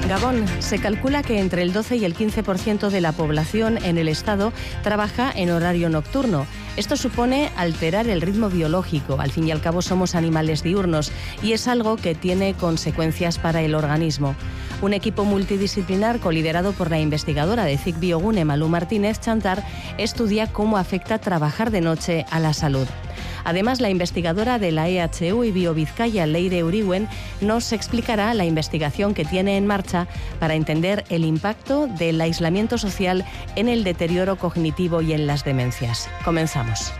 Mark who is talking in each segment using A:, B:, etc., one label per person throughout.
A: Gabón. Se calcula que entre el 12 y el 15% de la población en el estado trabaja en horario nocturno. Esto supone alterar el ritmo biológico. Al fin y al cabo somos animales diurnos y es algo que tiene consecuencias para el organismo. Un equipo multidisciplinar coliderado por la investigadora de CIC Biogune, Malú Martínez Chantar, estudia cómo afecta trabajar de noche a la salud. Además, la investigadora de la EHU y BioVizcaya, Leire Uriwen, nos explicará la investigación que tiene en marcha para entender el impacto del aislamiento social en el deterioro cognitivo y en las demencias. Comenzamos.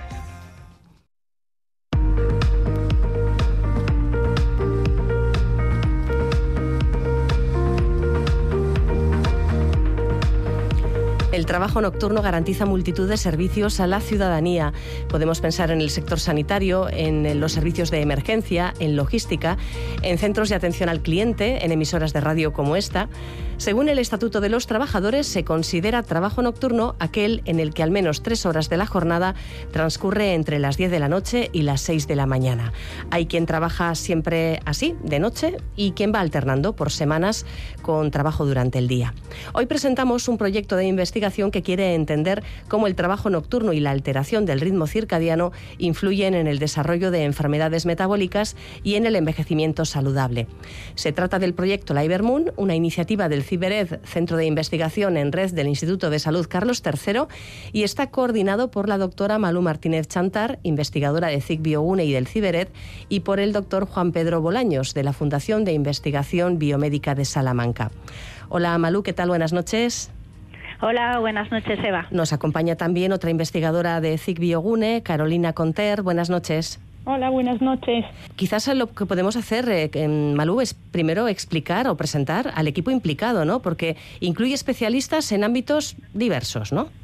A: El trabajo nocturno garantiza multitud de servicios a la ciudadanía. Podemos pensar en el sector sanitario, en los servicios de emergencia, en logística, en centros de atención al cliente, en emisoras de radio como esta. Según el Estatuto de los Trabajadores, se considera trabajo nocturno aquel en el que al menos 3 horas de la jornada transcurre entre las 10 de la noche y las 6 de la mañana. Hay quien trabaja siempre así, de noche, y quien va alternando por semanas con trabajo durante el día. Hoy presentamos un proyecto de investigación que quiere entender cómo el trabajo nocturno y la alteración del ritmo circadiano influyen en el desarrollo de enfermedades metabólicas y en el envejecimiento saludable. Se trata del proyecto Libermoon, una iniciativa del CIBERED, Centro de Investigación en Red del Instituto de Salud Carlos III, y está coordinado por la doctora Malú Martínez Chantar, investigadora de CIC Biogune y del CIBERED, y por el doctor Juan Pedro Bolaños, de la Fundación de Investigación Biomédica de Salamanca. Hola Malú, ¿qué tal? Buenas noches.
B: Hola, buenas noches, Eva.
A: Nos acompaña también otra investigadora de CIC Biogune, Carolina Conter. Buenas noches.
C: Hola, buenas noches.
A: Quizás lo que podemos hacer, Malú, es primero explicar o presentar al equipo implicado, ¿no? Porque incluye especialistas en ámbitos diversos, ¿no?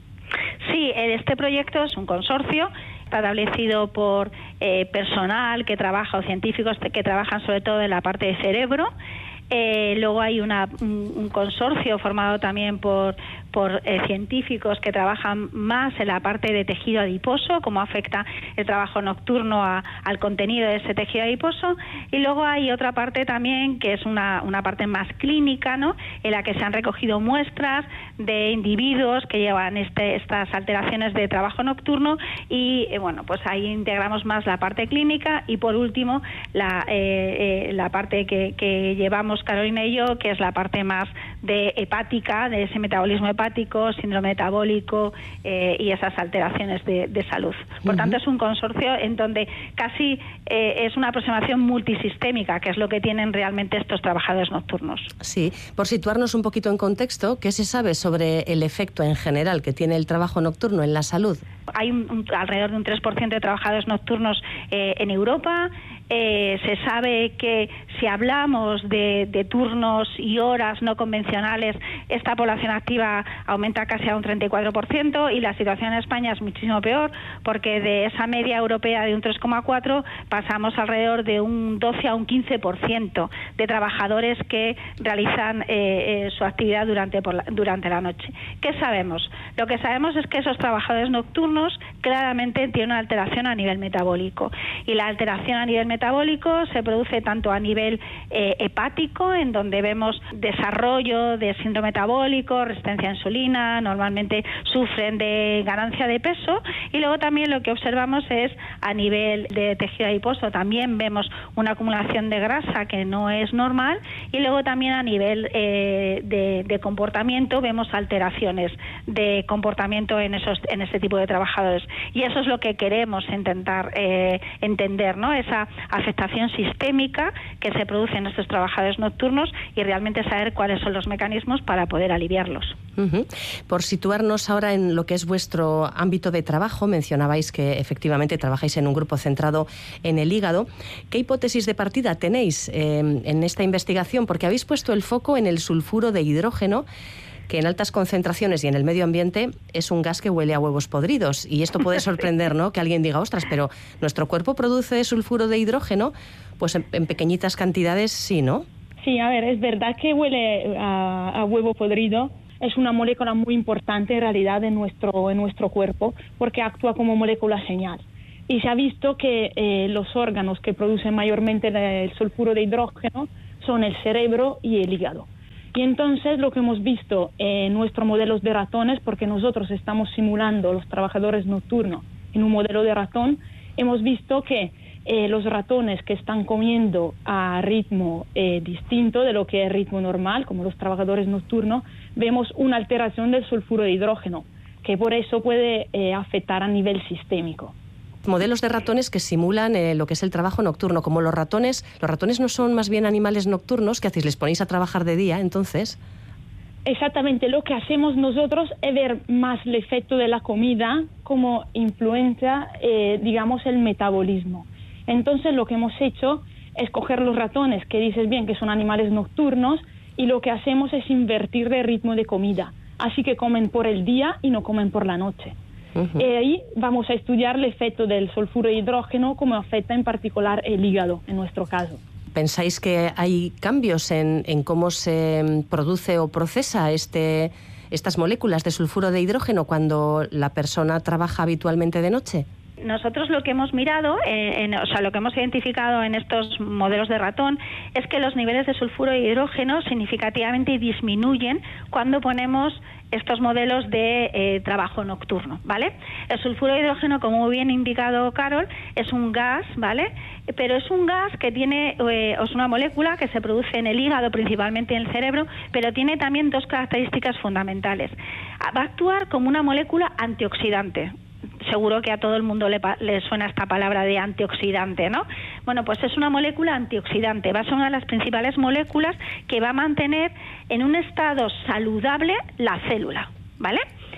B: Sí, este proyecto es un consorcio establecido por personal que trabaja o científicos que trabajan sobre todo en la parte de cerebro. Luego hay un consorcio formado también por científicos que trabajan más en la parte de tejido adiposo, cómo afecta el trabajo nocturno al contenido de ese tejido adiposo, y luego hay otra parte también que es una parte más clínica, ¿no?, en la que se han recogido muestras de individuos que llevan estas alteraciones de trabajo nocturno y bueno, pues ahí integramos más la parte clínica y por último la parte que llevamos Carolina y yo, que es la parte más de hepática, de ese metabolismo hepático, síndrome metabólico y esas alteraciones de salud. Por tanto, es un consorcio en donde casi es una aproximación multisistémica, que es lo que tienen realmente estos trabajadores nocturnos.
A: Sí, por situarnos un poquito en contexto, ¿qué se sabe sobre el efecto en general que tiene el trabajo nocturno en la salud?
B: Hay alrededor de un 3% de trabajadores nocturnos en Europa. Se sabe que si hablamos de turnos y horas no convencionales, esta población activa aumenta casi a un 34% y la situación en España es muchísimo peor porque de esa media europea de un 3,4 pasamos alrededor de un 12 a un 15% de trabajadores que realizan su actividad durante la noche. ¿Qué sabemos? Lo que sabemos es que esos trabajadores nocturnos claramente tienen una alteración a nivel metabólico y la alteración a nivel metabólico se produce tanto a nivel hepático, en donde vemos desarrollo de síndrome metabólico, resistencia a insulina, normalmente sufren de ganancia de peso, y luego también lo que observamos es a nivel de tejido adiposo también vemos una acumulación de grasa que no es normal, y luego también a nivel de comportamiento vemos alteraciones de comportamiento en este tipo de trabajadores, y eso es lo que queremos intentar entender, ¿no?, esa afectación sistémica que se produce en estos trabajadores nocturnos y realmente saber cuáles son los mecanismos para poder aliviarlos.
A: Por situarnos ahora en lo que es vuestro ámbito de trabajo, mencionabais que efectivamente trabajáis en un grupo centrado en el hígado. ¿Qué hipótesis de partida tenéis en esta investigación? Porque habéis puesto el foco en el sulfuro de hidrógeno, que en altas concentraciones y en el medio ambiente es un gas que huele a huevos podridos. Y esto puede sorprender, ¿no?, que alguien diga, ostras, pero nuestro cuerpo produce sulfuro de hidrógeno, pues en pequeñitas cantidades sí, ¿no?
C: Sí, a ver, es verdad que huele a huevo podrido. Es una molécula muy importante en realidad en nuestro cuerpo porque actúa como molécula señal. Y se ha visto que los órganos que producen mayormente el sulfuro de hidrógeno son el cerebro y el hígado. Y entonces lo que hemos visto en nuestros modelos de ratones, porque nosotros estamos simulando los trabajadores nocturnos en un modelo de ratón, hemos visto que los ratones que están comiendo a ritmo distinto de lo que es ritmo normal, como los trabajadores nocturnos, vemos una alteración del sulfuro de hidrógeno, que por eso puede afectar a nivel sistémico.
A: Modelos de ratones que simulan lo que es el trabajo nocturno, como los ratones no son más bien animales nocturnos, ¿qué hacéis? ¿Les ponéis a trabajar de día, entonces?
C: Exactamente, lo que hacemos nosotros es ver más el efecto de la comida como influencia, digamos, el metabolismo. Entonces lo que hemos hecho es coger los ratones, que dices bien que son animales nocturnos, y lo que hacemos es invertir de ritmo de comida, así que comen por el día y no comen por la noche. Y ahí vamos a estudiar el efecto del sulfuro de hidrógeno, cómo afecta en particular el hígado, en nuestro caso.
A: ¿Pensáis que hay cambios en cómo se produce o procesa estas moléculas de sulfuro de hidrógeno cuando la persona trabaja habitualmente de noche?
B: Nosotros lo que hemos mirado, lo que hemos identificado en estos modelos de ratón, es que los niveles de sulfuro de hidrógeno significativamente disminuyen cuando ponemos estos modelos de trabajo nocturno, ¿vale? El sulfuro de hidrógeno, como muy bien ha indicado Carol, es un gas, ¿vale? Pero es un gas que tiene, es una molécula que se produce en el hígado, principalmente en el cerebro, pero tiene también dos características fundamentales. Va a actuar como una molécula antioxidante. Seguro que a todo el mundo le suena esta palabra de antioxidante, ¿no? Bueno, pues es una molécula antioxidante, va a ser una de las principales moléculas que va a mantener en un estado saludable la célula, ¿vale?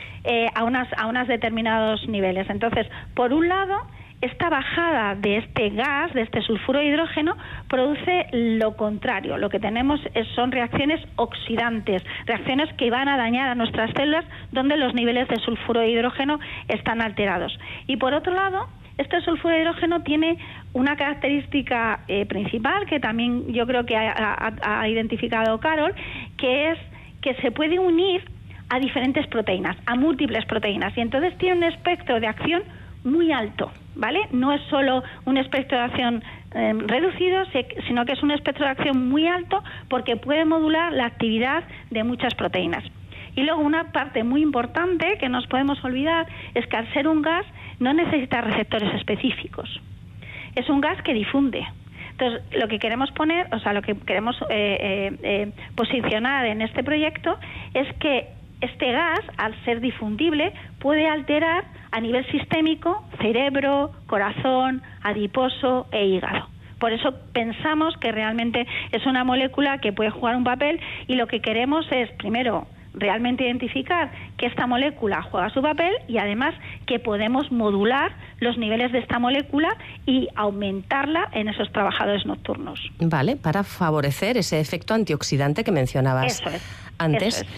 B: A unos determinados niveles. Entonces, por un lado, esta bajada de este gas, de este sulfuro de hidrógeno, produce lo contrario. Lo que tenemos son reacciones oxidantes, reacciones que van a dañar a nuestras células donde los niveles de sulfuro de hidrógeno están alterados. Y por otro lado, este sulfuro de hidrógeno tiene una característica principal que también yo creo que ha identificado Carol, que es que se puede unir a diferentes proteínas, a múltiples proteínas, y entonces tiene un espectro de acción muy alto, ¿vale? No es solo un espectro de acción reducido, sino que es un espectro de acción muy alto porque puede modular la actividad de muchas proteínas. Y luego una parte muy importante que nos podemos olvidar es que al ser un gas no necesita receptores específicos. Es un gas que difunde. Entonces, lo que queremos poner, lo que queremos posicionar en este proyecto es que este gas, al ser difundible, puede alterar a nivel sistémico cerebro, corazón, adiposo e hígado. Por eso pensamos que realmente es una molécula que puede jugar un papel, y lo que queremos es, primero, realmente identificar que esta molécula juega su papel, y además que podemos modular los niveles de esta molécula y aumentarla en esos trabajadores nocturnos.
A: Vale, para favorecer ese efecto antioxidante que mencionabas antes.
B: Eso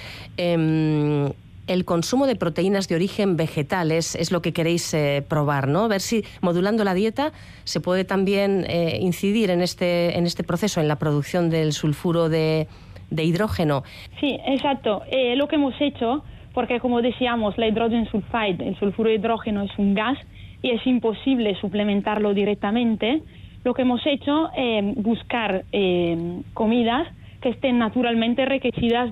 B: es.
A: El consumo de proteínas de origen vegetal es lo que queréis probar, ¿no? Ver si modulando la dieta se puede también incidir en este proceso, en la producción del sulfuro de hidrógeno.
C: Sí, exacto. Lo que hemos hecho, porque como decíamos, la hydrogen sulfide, el sulfuro de hidrógeno es un gas y es imposible suplementarlo directamente, lo que hemos hecho es buscar comidas que estén naturalmente enriquecidas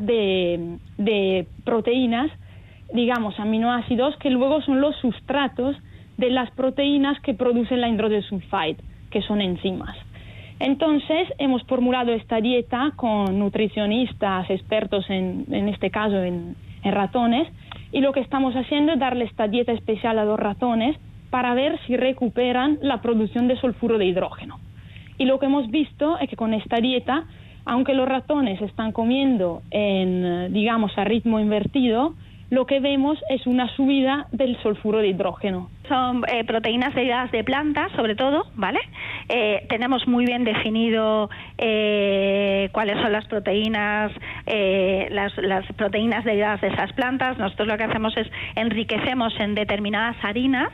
C: de proteínas, digamos aminoácidos, que luego son los sustratos de las proteínas que producen la hydrogen sulfide, que son enzimas. Entonces hemos formulado esta dieta con nutricionistas expertos en este caso en ratones, y lo que estamos haciendo es darle esta dieta especial a los ratones para ver si recuperan la producción de sulfuro de hidrógeno. Y lo que hemos visto es que con esta dieta, aunque los ratones están comiendo a ritmo invertido, lo que vemos es una subida del sulfuro de hidrógeno.
B: Son proteínas derivadas de plantas, sobre todo, ¿vale? Tenemos muy bien definido cuáles son las proteínas, las proteínas derivadas de esas plantas. Nosotros lo que hacemos es enriquecemos en determinadas harinas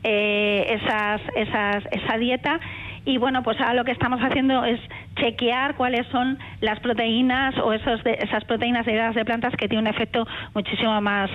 B: esa dieta. Y bueno, pues ahora lo que estamos haciendo es chequear cuáles son las proteínas o esas proteínas derivadas de plantas que tienen un efecto muchísimo más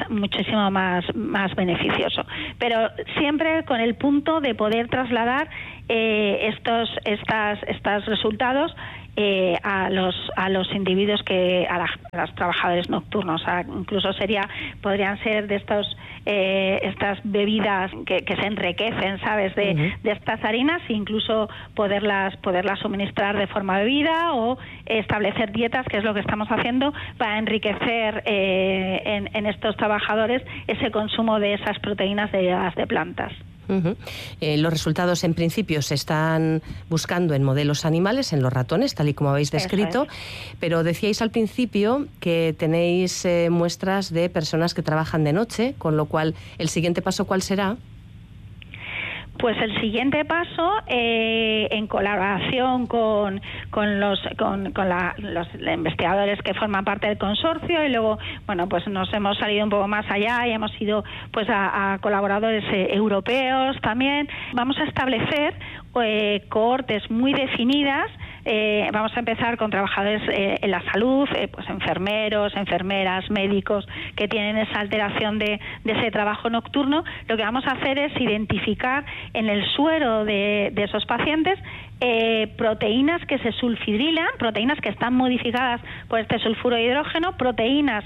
B: beneficioso. Pero siempre con el punto de poder trasladar estos resultados a los individuos a los trabajadores nocturnos. O sea, incluso podrían ser de estas bebidas que se enriquecen, ¿sabes?, de estas harinas, e incluso poderlas suministrar de forma bebida o establecer dietas, que es lo que estamos haciendo para enriquecer en estos trabajadores ese consumo de esas proteínas derivadas de plantas.
A: Los resultados en principio se están buscando en modelos animales, en los ratones, tal y como habéis descrito, pero decíais al principio que tenéis muestras de personas que trabajan de noche, con lo cual, ¿el siguiente paso cuál será?
B: Pues el siguiente paso, en colaboración con los investigadores que forman parte del consorcio, y luego, bueno, pues nos hemos salido un poco más allá y hemos ido pues a colaboradores europeos también. Vamos a establecer cohortes muy definidas. Vamos a empezar con trabajadores en la salud, pues enfermeros, enfermeras, médicos que tienen esa alteración de ese trabajo nocturno. Lo que vamos a hacer es identificar en el suero de esos pacientes proteínas que se sulfidrilan, proteínas que están modificadas por este sulfuro de hidrógeno, proteínas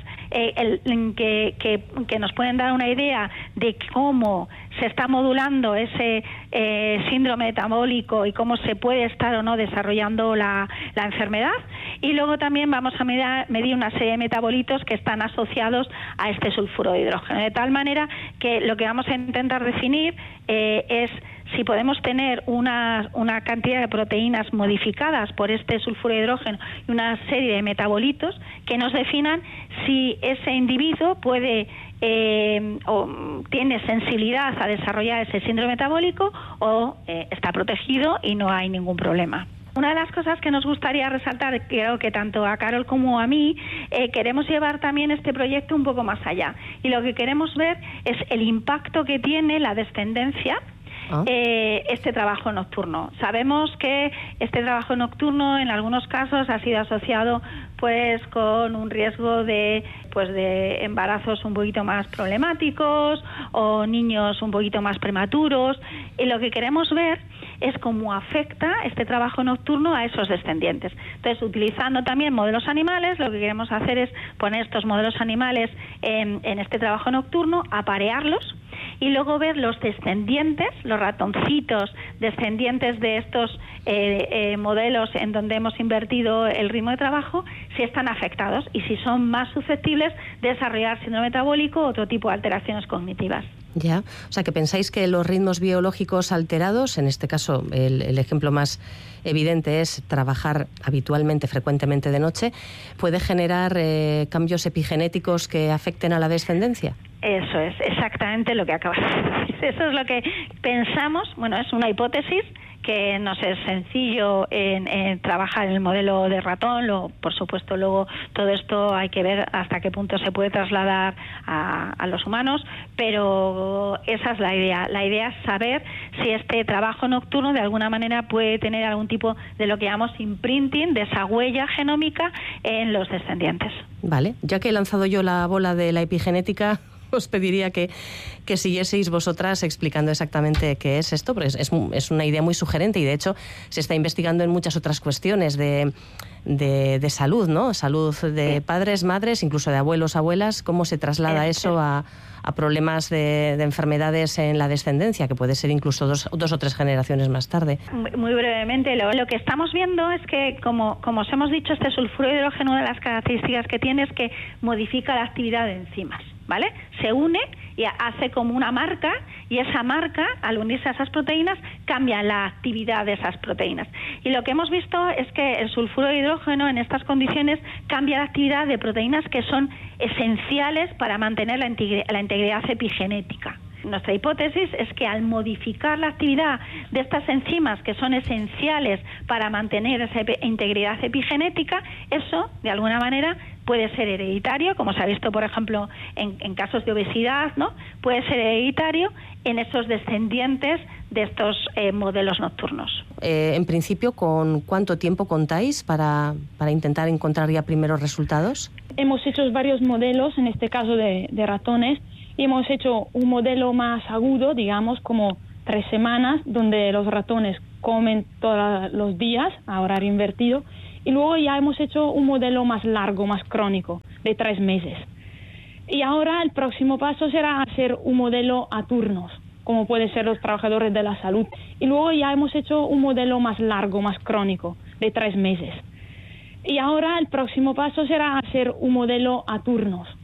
B: que nos pueden dar una idea de cómo se está modulando ese síndrome metabólico y cómo se puede estar o no desarrollando la enfermedad. Y luego también vamos a medir una serie de metabolitos que están asociados a este sulfuro de hidrógeno, de tal manera que lo que vamos a intentar definir es si podemos tener una cantidad de proteínas modificadas por este sulfuro de hidrógeno y una serie de metabolitos que nos definan si ese individuo puede o tiene sensibilidad a desarrollar ese síndrome metabólico o está protegido y no hay ningún problema. Una de las cosas que nos gustaría resaltar, creo que tanto a Carol como a mí, queremos llevar también este proyecto un poco más allá. Y lo que queremos ver es el impacto que tiene la descendencia este trabajo nocturno. Sabemos que este trabajo nocturno en algunos casos ha sido asociado pues con un riesgo de embarazos un poquito más problemáticos o niños un poquito más prematuros, y lo que queremos ver es cómo afecta este trabajo nocturno a esos descendientes. Entonces, utilizando también modelos animales, lo que queremos hacer es poner estos modelos animales en este trabajo nocturno, aparearlos y luego ver los descendientes, los ratoncitos descendientes de estos modelos en donde hemos invertido el ritmo de trabajo, si están afectados y si son más susceptibles de desarrollar síndrome metabólico o otro tipo de alteraciones cognitivas.
A: Ya, o sea que pensáis que los ritmos biológicos alterados, en este caso el ejemplo más evidente es trabajar habitualmente, frecuentemente de noche, puede generar cambios epigenéticos que afecten a la descendencia.
B: Eso es exactamente lo que acabas de decir. Eso es lo que pensamos. Bueno, es una hipótesis que no es sencillo en trabajar en el modelo de ratón. Por supuesto, luego todo esto hay que ver hasta qué punto se puede trasladar a los humanos, pero esa es la idea. La idea es saber si este trabajo nocturno de alguna manera puede tener algún tipo de lo que llamamos imprinting, de esa huella genómica en los descendientes.
A: Vale, ya que he lanzado yo la bola de la epigenética, os pediría que siguieseis vosotras explicando exactamente qué es esto, porque es una idea muy sugerente y de hecho se está investigando en muchas otras cuestiones de salud, ¿no? Salud de padres, madres, incluso de abuelos, abuelas, cómo se traslada eso a problemas de enfermedades en la descendencia, que puede ser incluso dos o tres generaciones más tarde.
B: Muy brevemente, lo que estamos viendo es que, como os hemos dicho, este sulfuro de hidrógeno, una de las características que tiene es que modifica la actividad de enzimas, ¿vale? Se une y hace como una marca, y esa marca, al unirse a esas proteínas, cambia la actividad de esas proteínas. Y lo que hemos visto es que el sulfuro de hidrógeno en estas condiciones cambia la actividad de proteínas que son esenciales para mantener la integridad epigenética. Nuestra hipótesis es que al modificar la actividad de estas enzimas que son esenciales para mantener esa integridad epigenética, eso, de alguna manera, puede ser hereditario, como se ha visto, por ejemplo, en casos de obesidad, ¿no? Puede ser hereditario en esos descendientes de estos modelos nocturnos.
A: En principio, ¿con cuánto tiempo contáis para intentar encontrar ya primeros resultados?
C: Hemos hecho varios modelos, en este caso de ratones, y hemos hecho un modelo más agudo, digamos, como 3 semanas, donde los ratones comen todos los días a horario invertido, Y luego ya hemos hecho un modelo más largo, más crónico, de 3 meses. Y ahora el próximo paso será hacer un modelo a turnos, como pueden ser los trabajadores de la salud. Y luego ya hemos hecho un modelo más largo, más crónico, de 3 meses. Y ahora el próximo paso será hacer un modelo a turnos,